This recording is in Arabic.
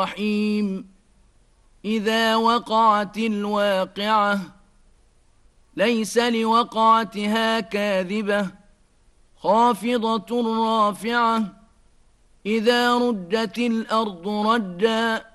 الرحيم إذا وقعت الواقعة ليس لوقعتها كاذبة خافضة رافعة إذا رجت الأرض رجا